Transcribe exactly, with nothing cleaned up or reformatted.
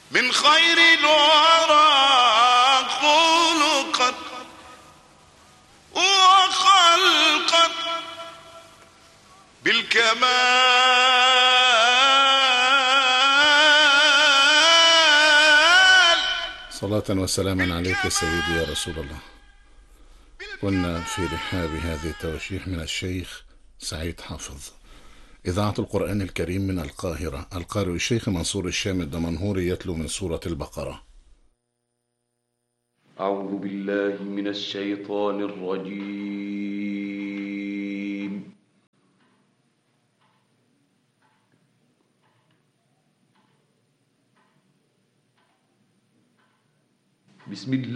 من خير الورى خلقت وخلقت بالكمال. صلاة وسلاما عليك يا سيدي يا رسول الله. كنا في رحاب هذه التواشيح من الشيخ سعيد حافظ، إذاعة القرآن الكريم من القاهرة. القارئ الشيخ منصور الشام الدمنهوري يتلو من سورة البقرة. أعوذ بالله من الشيطان الرجيم. بسم الله